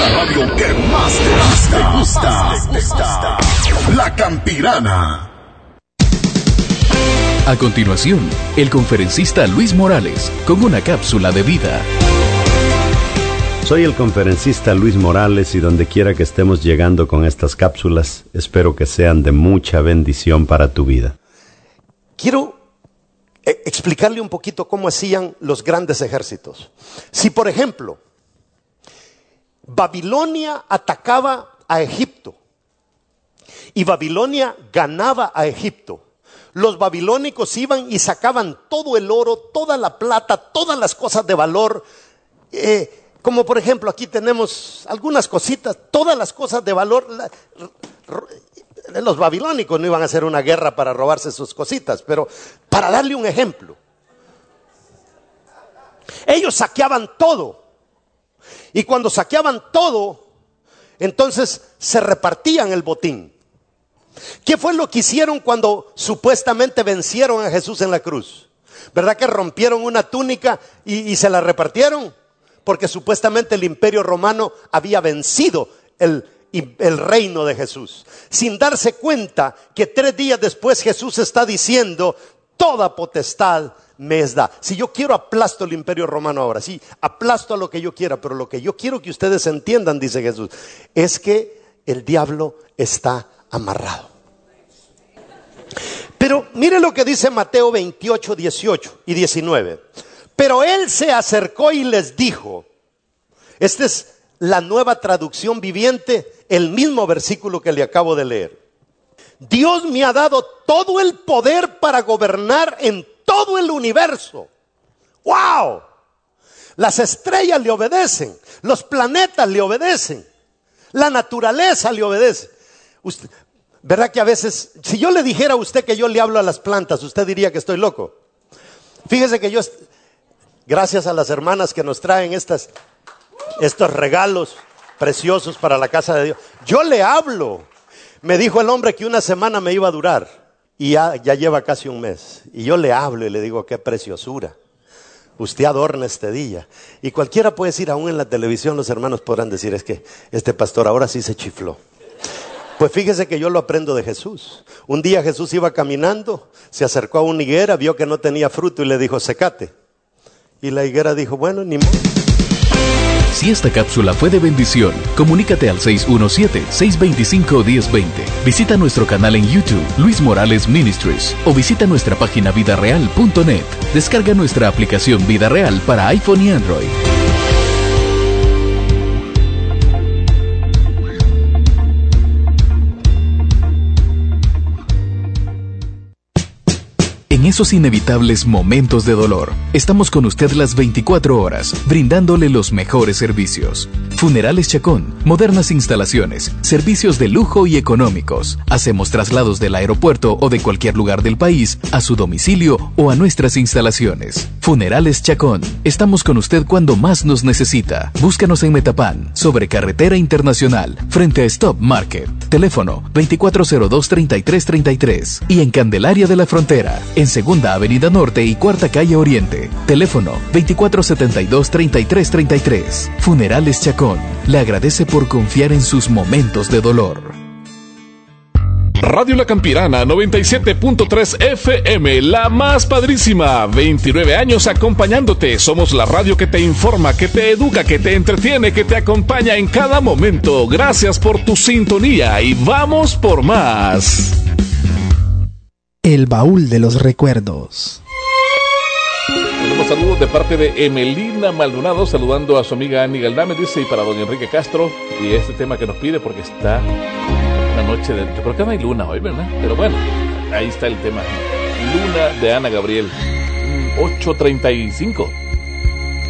La radio que más te gusta. La Campirana. A continuación, el conferencista Luis Morales con una cápsula de vida. Soy el conferencista Luis Morales y donde quiera que estemos llegando con estas cápsulas, espero que sean de mucha bendición para tu vida. Quiero explicarle un poquito cómo hacían los grandes ejércitos. Si, por ejemplo, Babilonia atacaba a Egipto y Babilonia ganaba a Egipto, los babilónicos iban y sacaban todo el oro, toda la plata, todas las cosas de valor, como por ejemplo aquí tenemos algunas cositas, todas las cosas de valor. Los babilónicos no iban a hacer una guerra para robarse sus cositas, pero para darle un ejemplo, ellos saqueaban todo, y cuando saqueaban todo, entonces se repartían el botín. ¿Qué fue lo que hicieron cuando supuestamente vencieron a Jesús en la cruz? ¿Verdad que rompieron una túnica y se la repartieron? Porque supuestamente el imperio romano había vencido el reino de Jesús, sin darse cuenta que 3 días después Jesús está diciendo: toda potestad me es dada. Si yo quiero, aplasto el imperio romano ahora, sí, aplasto a lo que yo quiera, pero lo que yo quiero que ustedes entiendan, dice Jesús, es que el diablo está amarrado. Pero mire lo que dice Mateo 28, 18 y 19. Pero él se acercó y les dijo, esta es la Nueva Traducción Viviente, el mismo versículo que le acabo de leer. Dios me ha dado todo el poder para gobernar en todo el universo. ¡Wow! Las estrellas le obedecen, los planetas le obedecen, la naturaleza le obedece. Usted, ¿verdad que a veces, si yo le dijera a usted que yo le hablo a las plantas, usted diría que estoy loco? Fíjese que yo, gracias a las hermanas que nos traen estos regalos preciosos para la casa de Dios, yo le hablo. Me dijo el hombre que una semana me iba a durar y ya lleva casi un mes. Y yo le hablo y le digo: qué preciosura, usted adorna este día. Y cualquiera puede decir, aún en la televisión los hermanos podrán decir: es que este pastor ahora sí se chifló. Pues fíjese que yo lo aprendo de Jesús. Un día Jesús iba caminando, se acercó a una higuera, vio que no tenía fruto y le dijo: sécate. Y la higuera dijo: bueno, ni modo. Si esta cápsula fue de bendición, comunícate al 617-625-1020. Visita nuestro canal en YouTube, Luis Morales Ministries, o visita nuestra página vidareal.net. Descarga nuestra aplicación Vida Real para iPhone y Android. En esos inevitables momentos de dolor, estamos con usted las 24 horas, brindándole los mejores servicios. Funerales Chacón, modernas instalaciones, servicios de lujo y económicos. Hacemos traslados del aeropuerto o de cualquier lugar del país a su domicilio o a nuestras instalaciones. Funerales Chacón, estamos con usted cuando más nos necesita. Búscanos en Metapán, sobre Carretera Internacional, frente a Stop Market. Teléfono 2402-3333 y en Candelaria de la Frontera, en Segunda Avenida Norte y Cuarta Calle Oriente. Teléfono 2472-3333. Funerales Chacón le agradece por confiar en sus momentos de dolor. Radio La Campirana 97.3 FM, la más padrísima. 29 años acompañándote. Somos la radio que te informa, que te educa, que te entretiene, que te acompaña en cada momento. Gracias por tu sintonía y vamos por más. El baúl de los recuerdos. Tenemos saludos de parte de Emelina Maldonado, saludando a su amiga Annie Galdame, dice, y para don Enrique Castro, y este tema que nos pide porque está una noche de... Yo creo que no hay luna hoy, ¿verdad? Pero bueno, ahí está el tema. Luna de Ana Gabriel, 8:35.